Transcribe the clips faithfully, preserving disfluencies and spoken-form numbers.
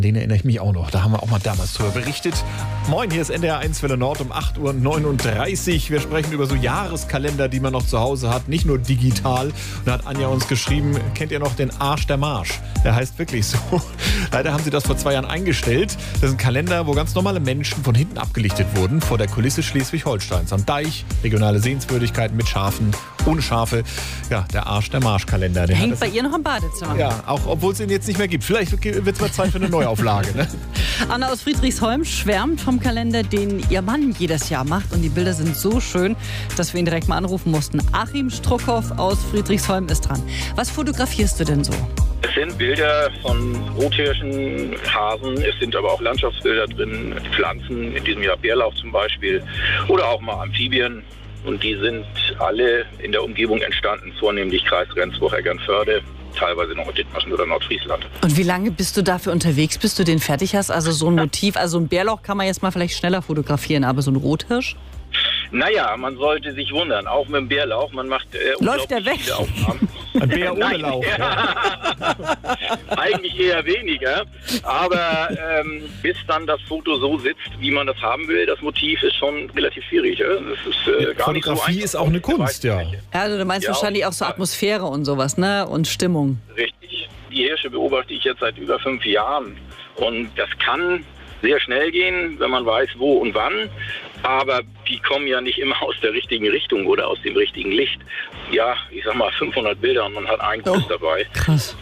Den erinnere ich mich auch noch. Da haben wir auch mal damals drüber berichtet. Moin, hier ist N D R eins Welle Nord um acht Uhr neununddreißig. Wir sprechen über so Jahreskalender, die man noch zu Hause hat, nicht nur digital. Und da hat Anja uns geschrieben, kennt ihr noch den Arsch der Marsch? Der heißt wirklich so. Leider haben sie das vor zwei Jahren eingestellt. Das ist ein Kalender, wo ganz normale Menschen von hinten abgelichtet wurden, vor der Kulisse Schleswig-Holsteins. Am Deich, regionale Sehenswürdigkeiten mit Schafen, ohne Schafe. Ja, der Arsch der Marsch-Kalender. Der hängt bei ihr noch im Badezimmer. Ja, auch obwohl es ihn jetzt nicht mehr gibt. Vielleicht wird es mal Zeit für eine Neuauflage. Ne? Anna aus Friedrichsholm schwärmt vom Kalender, den ihr Mann jedes Jahr macht. Und die Bilder sind so schön, dass wir ihn direkt mal anrufen mussten. Achim Struckhoff aus Friedrichsholm ist dran. Was fotografierst du denn so? Es sind Bilder von Rothirschen, Hasen, es sind aber auch Landschaftsbilder drin, Pflanzen, in diesem Jahr Bärlauch zum Beispiel, oder auch mal Amphibien. Und die sind alle in der Umgebung entstanden, vornehmlich Kreis Rendsburg, Eckernförde, teilweise noch in Dithmarschen oder Nordfriesland. Und wie lange bist du dafür unterwegs, bis du den fertig hast? Also so ein Motiv, also ein Bärlauch kann man jetzt mal vielleicht schneller fotografieren, aber so ein Rothirsch? Naja, man sollte sich wundern, auch mit dem Bärlauch, man macht äh, Läuft der weg? viele Aufnahmen. Ein Bär ohne Lauch. Ja. Eigentlich eher weniger, aber ähm, bis dann das Foto so sitzt, wie man das haben will, das Motiv ist schon relativ schwierig. Ja? Das ist, äh, gar nicht so Fotografie einfach. ist auch eine Kunst, ja. Ja, also du meinst Ja, wahrscheinlich auch so Atmosphäre und sowas, ne? Und Stimmung. Richtig. Die Hirsche beobachte ich jetzt seit über fünf Jahren und das kann sehr schnell gehen, wenn man weiß, wo und wann. Aber die kommen ja nicht immer aus der richtigen Richtung oder aus dem richtigen Licht. Ja, ich sag mal fünfhundert Bilder und man hat einen Kuss dabei. Krass.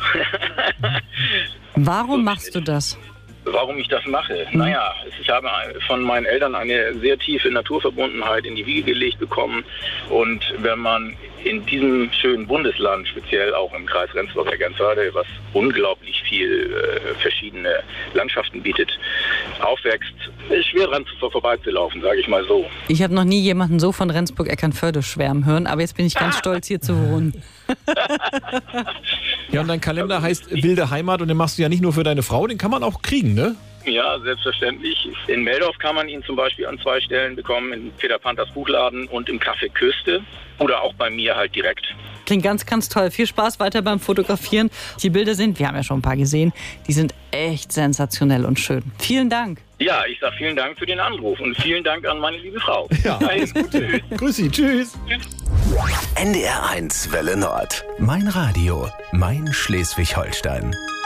Warum machst du das? Warum ich das mache? Hm. Naja, ich habe von meinen Eltern eine sehr tiefe Naturverbundenheit in die Wiege gelegt bekommen. Und wenn man in diesem schönen Bundesland, speziell auch im Kreis Rendsburg-Eckernförde, was unglaublich viel äh, verschiedene Landschaften bietet, aufwächst, ist schwer dran vor, vorbeizulaufen, sage ich mal so. Ich habe noch nie jemanden so von Rendsburg-Eckernförde schwärmen hören, aber jetzt bin ich ganz stolz, hier zu wohnen. Ja, und dein Kalender heißt Wilde Heimat und den machst du ja nicht nur für deine Frau, den kann man auch kriegen, ne? Ja, selbstverständlich. In Meldorf kann man ihn zum Beispiel an zwei Stellen bekommen, in Peter Panthers Buchladen und im Café Küste oder auch bei mir halt direkt. Klingt ganz, ganz toll. Viel Spaß weiter beim Fotografieren. Die Bilder sind, wir haben ja schon ein paar gesehen, die sind echt sensationell und schön. Vielen Dank. Ja, ich sage vielen Dank für den Anruf und vielen Dank an meine liebe Frau. Ja, alles Gute. Grüß Sie, tschüss. N D R eins Welle Nord. Mein Radio, mein Schleswig-Holstein.